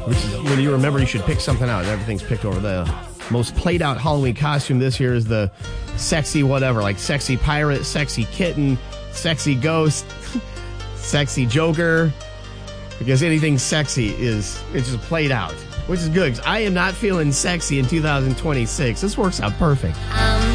Which is when you remember you should pick something out. Everything's picked over. The most played out Halloween costume this year is the sexy whatever, like sexy pirate, sexy kitten, sexy ghost, sexy Joker. Because anything sexy it's just played out, which is good. 'Cause I am not feeling sexy in 2026. This works out perfect.